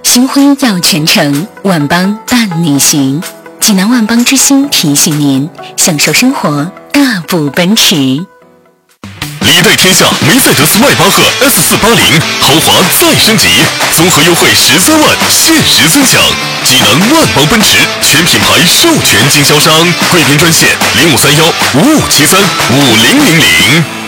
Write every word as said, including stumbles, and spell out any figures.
新婚要全程，万邦伴你行。济南万邦之星提醒您，享受生活，大步奔驰。 礼待天下梅赛德斯迈巴赫 S 四八零豪华再升级，综合优惠十三万，限时尊享。济南万邦奔驰全品牌授权经销商，贵宾专线零五三幺五五七三五零零零。